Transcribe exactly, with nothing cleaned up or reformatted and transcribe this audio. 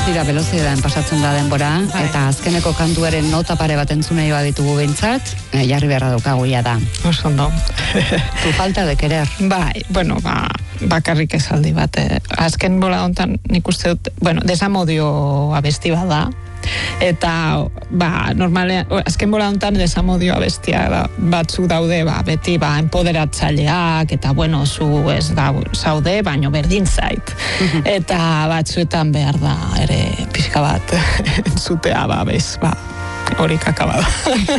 tira velozidaden pasatzen da denbora, bai. Eta azkeneko kantuaren nota pare bat entzunei baditugu behintzat, eh, jarri beharra daukaguia da. Oso ondo. Tu falta de querer. Bai, bueno, ba, bakarrik esaldi bat. Eh. Azken bola hontan nik uste dut, bueno, desamodio abesti bat da. Eta, ba, normalean, azken bola hontan desamodio abestia da, batzuk daude, ba, beti, ba, empoderatzaileak, eta, bueno, zu ez da, zaude, baino berdin zait. Eta batzuetan behar da, ere, pixka bat, entzutea, ba, bez, ba, hori kakaba da.